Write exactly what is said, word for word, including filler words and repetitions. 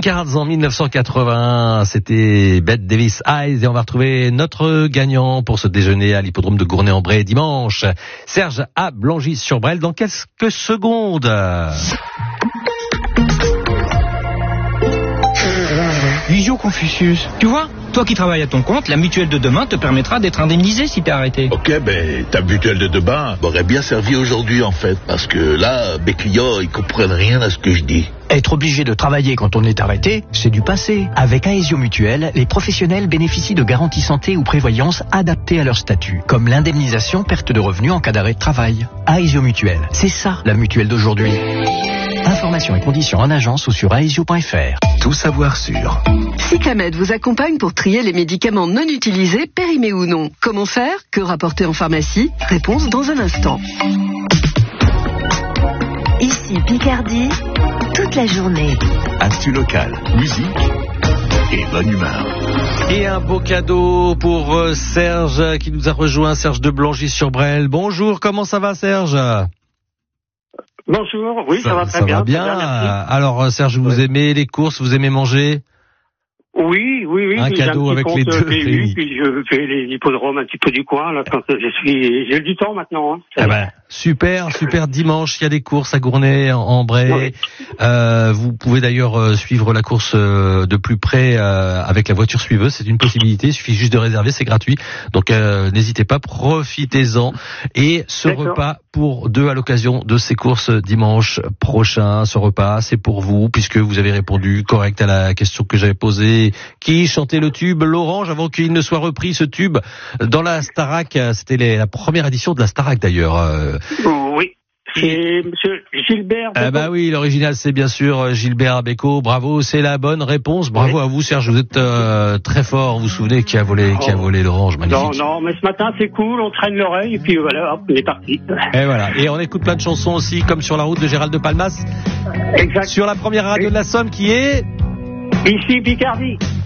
Picards en mille neuf cent quatre-vingt-un, c'était Bette Davis Eyes, et on va retrouver notre gagnant pour ce déjeuner à l'hippodrome de Gournay-en-Bray dimanche. Serge à Blangy-sur-Brel dans quelques secondes. Visio Confucius, tu vois, toi qui travailles à ton compte, la mutuelle de demain te permettra d'être indemnisé si t'es arrêté. Ok, ben ta mutuelle de demain m'aurait bien servi aujourd'hui en fait, parce que là, mes clients, ils comprennent rien à ce que je dis. Être obligé de travailler quand on est arrêté, c'est du passé. Avec Aesio Mutuelle, les professionnels bénéficient de garanties santé ou prévoyance adaptées à leur statut, comme l'indemnisation perte de revenus en cas d'arrêt de travail. Aesio Mutuelle, c'est ça la mutuelle d'aujourd'hui. Informations et conditions en agence ou sur aesio point f r. Tout savoir sur. Cyclamed vous accompagne pour trier les médicaments non utilisés, périmés ou non. Comment faire? Que rapporter en pharmacie? Réponse dans un instant. Ici Picardie, toute la journée. Actu locale, musique et bonne humeur. Et un beau cadeau pour euh, Serge qui nous a rejoint, Serge de Blangy-sur-Brel. Bonjour, comment ça va Serge? Bonjour, oui, ça, ça va très ça bien. Va bien. bien Alors Serge, vous ouais. aimez les courses, vous aimez manger? Oui, oui, oui. Un cadeau un avec les deux. P U, puis je fais les hippodromes un petit peu du coin, là, quand je suis, j'ai du temps maintenant, hein. Ah ben, super, super. Dimanche, il y a des courses à Gournay, en, en Bray. Oui. Euh, vous pouvez d'ailleurs euh, suivre la course euh, de plus près euh, avec la voiture suiveuse. C'est une possibilité. Il suffit juste de réserver, c'est gratuit. Donc euh, n'hésitez pas, profitez-en. Et ce D'accord. repas pour deux à l'occasion de ces courses dimanche prochain. Ce repas, c'est pour vous puisque vous avez répondu correct à la question que j'avais posée. Qui chantait le tube l'Orange avant qu'il ne soit repris ce tube dans la Starac. C'était les, la première édition de la Starac d'ailleurs. Euh, oui, c'est monsieur Gilbert Bécaud. Ah bah oui, l'original c'est bien sûr Gilbert Bécaud. Bravo, c'est la bonne réponse. Bravo oui. à vous Serge, vous êtes euh, très fort. Vous vous souvenez qui a volé, oh. qui a volé l'Orange, magnifique. Non, non, mais ce matin c'est cool, on traîne l'oreille et puis voilà, hop, on est parti. Et voilà, et on écoute plein de chansons aussi, comme Sur la route de Gérald de Palmas. Exact. Sur la première radio oui. de la Somme qui est... Ici Picardie.